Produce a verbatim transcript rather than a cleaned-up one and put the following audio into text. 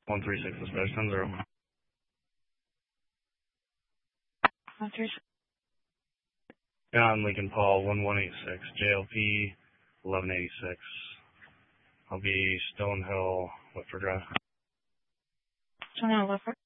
one three six dispatch, ten zero. one three six. John Lincoln Paul, one one eight six, J L P, eleven eighty-six. I'll be Stonehill, Whitford Drive. Stonehill, Whitford.